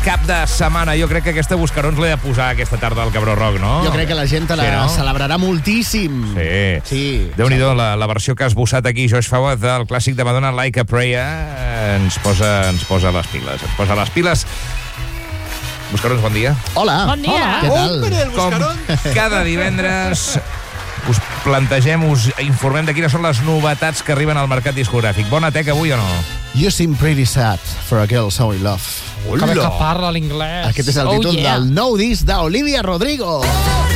cap de setmana. Jo crec que aquesta Buscarons l'he de posar aquesta tarda al Cabró Rock, no? Jo crec que la gent la celebrarà moltíssim. Sí. Déu-n'hi-do, la versió que ha esbossat aquí Josh Fawad del clàssic de Madonna, Like a Prayer, ens posa les piles. Ens posa les piles. Buscarons, bon dia. Hola. Bon dia. Hola. Què tal? Hombre, el Buscarons. Com cada divendres us plantegem, us informem de quines són les novetats que arriben al mercat discogràfic. Bona teca avui o no? You seem pretty sad for a girl so in love. Hola. Que parla l'inglès. Aquest és el títol del nou disc d'Olivia Rodrigo.